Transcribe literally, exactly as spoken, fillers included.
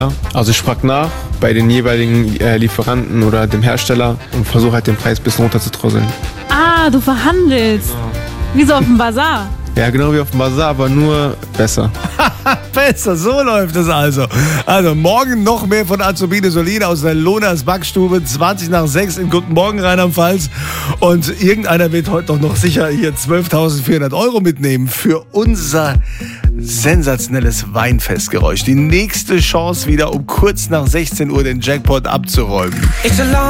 Also ich frage nach bei den jeweiligen äh, Lieferanten oder dem Hersteller und versuche halt den Preis ein bisschen runter zu drosseln. Ah, du verhandelst. Wie so auf dem Bazar. Ja, genau wie auf dem Bazar, aber nur besser. Besser, so läuft es also. Also morgen noch mehr von Azubine Solin aus der Lohners Backstube, zwanzig nach sechs in Guten Morgen Rheinland-Pfalz. Und irgendeiner wird heute doch noch sicher hier zwölftausendvierhundert Euro mitnehmen für unser sensationelles Weinfestgeräusch. Die nächste Chance wieder um kurz nach sechzehn Uhr den Jackpot abzuräumen.